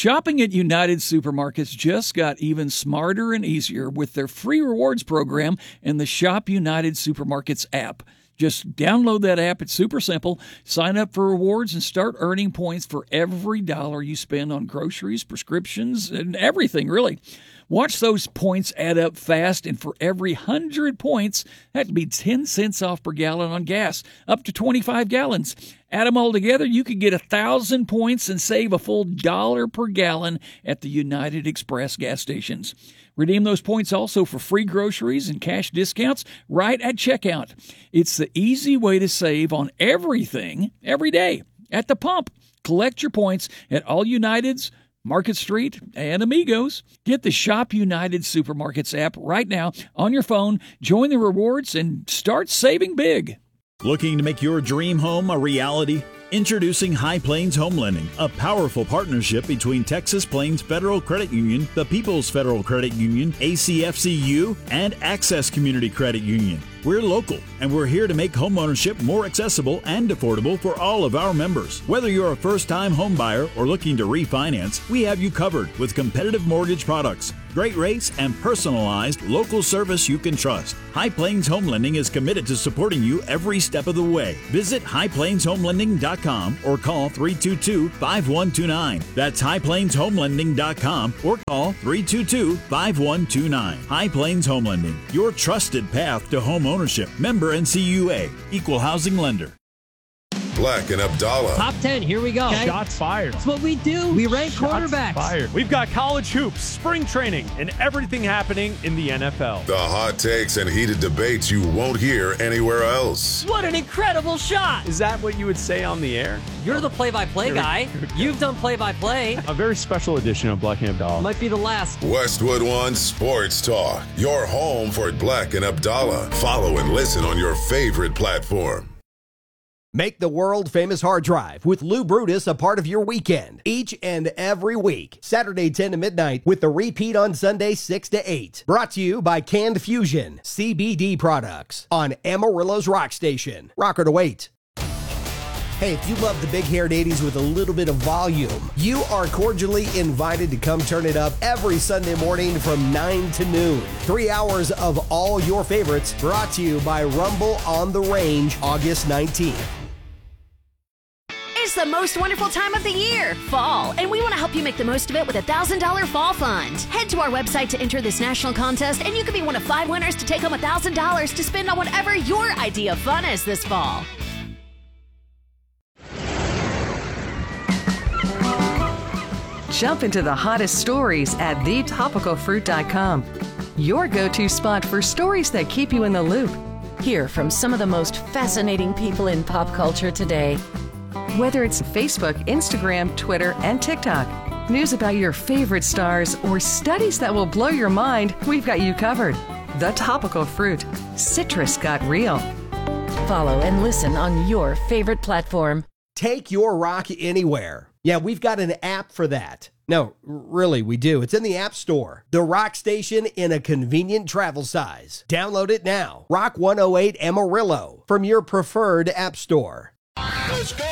Shopping at United Supermarkets just got even smarter and easier with their free rewards program and the Shop United Supermarkets app. Just download that app. It's super simple. Sign up for rewards and start earning points for every dollar you spend on groceries, prescriptions, and everything, really. Watch those points add up fast, and for every 100 points, that'd be 10 cents off per gallon on gas, up to 25 gallons. Add them all together, you could get 1,000 points and save a full $1 per gallon at the United Express gas stations. Redeem those points also for free groceries and cash discounts right at checkout. It's the easy way to save on everything every day at the pump. Collect your points at all Uniteds, Market Street, and Amigos. Get the Shop United Supermarkets app right now on your phone. Join the rewards and start saving big. Looking to make your dream home a reality? Introducing High Plains Home Lending, a powerful partnership between Texas Plains Federal Credit Union, the People's Federal Credit Union, ACFCU, and Access Community Credit Union. We're local, and we're here to make homeownership more accessible and affordable for all of our members. Whether you're a first-time home buyer or looking to refinance, we have you covered with competitive mortgage products, great rates, and personalized local service you can trust. High Plains Home Lending is committed to supporting you every step of the way. Visit highplainshomelending.com or call 322-5129. That's highplainshomelending.com or call 322-5129. High Plains Home Lending, your trusted path to home ownership. Member NCUA, Equal Housing Lender. Black and Abdallah. Top 10, here we go. Okay. Shots fired. That's what we do. We rank quarterbacks. Fired. We've got college hoops, spring training, and everything happening in the NFL. The hot takes and heated debates you won't hear anywhere else. What an incredible shot. Is that what you would say on the air? You're the play-by-play guy. You've done play-by-play. A very special edition of Black and Abdallah. Might be the last. Westwood One Sports Talk. Your home for Black and Abdallah. Follow and listen on your favorite platform. Make the world-famous hard drive with Lou Brutus a part of your weekend each and every week. Saturday 10 to midnight with the repeat on Sunday 6 to 8. Brought to you by Canned Fusion, CBD products on Amarillo's Rock Station. Rocker to wait. Hey, if you love the big-haired 80s with a little bit of volume, you are cordially invited to come turn it up every Sunday morning from 9 to noon. 3 hours of all your favorites brought to you by Rumble on the Range, August 19th. It's the most wonderful time of the year, fall, and we want to help you make the most of it with a $1,000 fall fund. Head to our website to enter this national contest, and you could be one of 5 winners to take home $1,000 to spend on whatever your idea of fun is this fall. Jump into the hottest stories at thetopicalfruit.com. Your go-to spot for stories that keep you in the loop. Hear from some of the most fascinating people in pop culture today. Whether it's Facebook, Instagram, Twitter, and TikTok, news about your favorite stars, or studies that will blow your mind, we've got you covered. The Topical Fruit. Citrus got real. Follow and listen on your favorite platform. Take your rock anywhere. Yeah, we've got an app for that. No, really, we do. It's in the App Store. The Rock Station in a convenient travel size. Download it now. Rock 108 Amarillo from your preferred app store. Let's go!